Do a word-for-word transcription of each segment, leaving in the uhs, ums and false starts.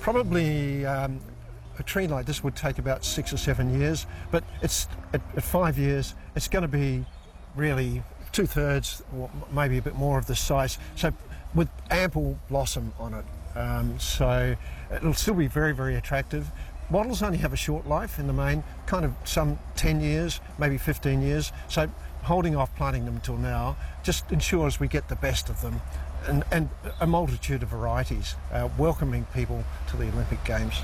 probably um, a tree like this would take about six or seven years, but it's at, at five years, it's going to be really two-thirds or maybe a bit more of the size, so with ample blossom on it. Um, so it'll still be very, very attractive. Wattles only have a short life in the main, kind of some ten years, maybe fifteen years, so holding off planting them until now just ensures we get the best of them, and, and a multitude of varieties, uh, welcoming people to the Olympic Games.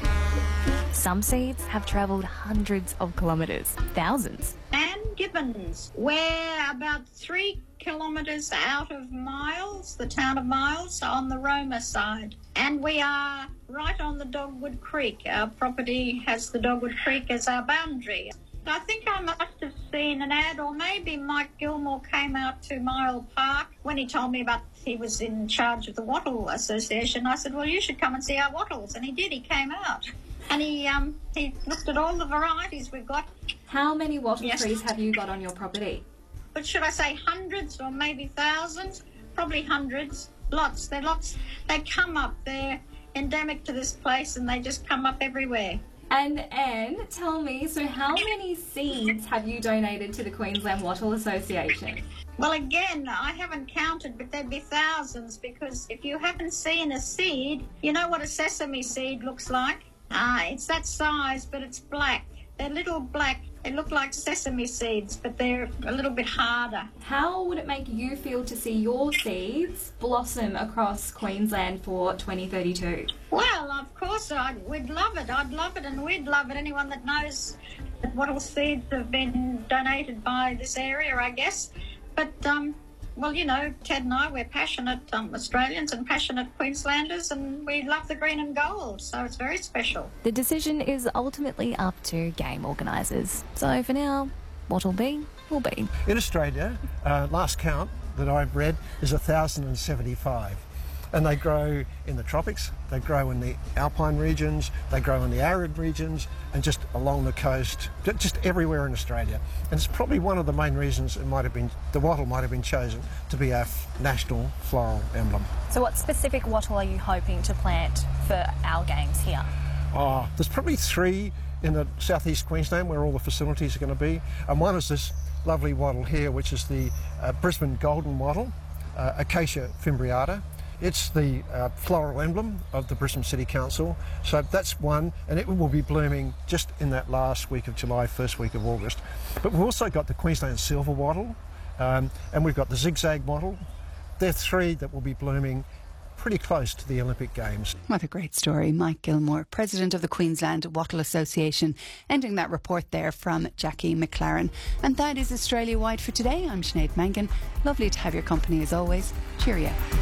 Some seeds have travelled hundreds of kilometres, thousands. Anne Gibbons, we're about three kilometres out of Miles, the town of Miles, on the Roma side. And we are right on the Dogwood Creek. Our property has the Dogwood Creek as our boundary. I think I must have seen an ad, or maybe Mike Gilmore came out to Mile Park when he told me about he was in charge of the Wattle Association. I said, well, you should come and see our wattles. And he did, he came out. And he um, he looked at all the varieties we've got. How many wattle Yes. trees have you got on your property? But should I say hundreds or maybe thousands? Probably hundreds. Lots. They're lots. They come up. They're endemic to this place and they just come up everywhere. And Anne, tell me, so how many seeds have you donated to the Queensland Wattle Association? Well, again, I haven't counted, but there'd be thousands, because if you haven't seen a seed, you know what a sesame seed looks like? Ah, it's that size, but it's black. They're little black. They look like sesame seeds, but they're a little bit harder. How would it make you feel to see your seeds blossom across Queensland for twenty thirty-two? Well, of course, I'd, we'd love it. I'd love it, and we'd love it. Anyone that knows that wattle seeds have been donated by this area, I guess. But, um, well, you know, Ted and I, we're passionate um, Australians and passionate Queenslanders, and we love the green and gold, so it's very special. The decision is ultimately up to game organisers. So for now, what'll be, will be. In Australia, uh, last count that I've read is one thousand seventy-five. And they grow in the tropics, they grow in the alpine regions, they grow in the arid regions, and just along the coast, ju- just everywhere in Australia. And it's probably one of the main reasons it might have been, the wattle might have been chosen to be our f- national floral emblem. So what specific wattle are you hoping to plant for our games here? Oh, there's probably three in the southeast Queensland where all the facilities are going to be. And one is this lovely wattle here, which is the uh, Brisbane golden wattle, uh, Acacia fimbriata. It's the uh, floral emblem of the Brisbane City Council. So that's one, and it will be blooming just in that last week of July, first week of August. But we've also got the Queensland silver wattle, um, and we've got the zigzag wattle. They're three that will be blooming pretty close to the Olympic Games. What a great story. Mike Gilmore, President of the Queensland Wattle Association, ending that report there from Jackie McLaren. And that is Australia Wide for today. I'm Sinead Mangan. Lovely to have your company as always. Cheerio.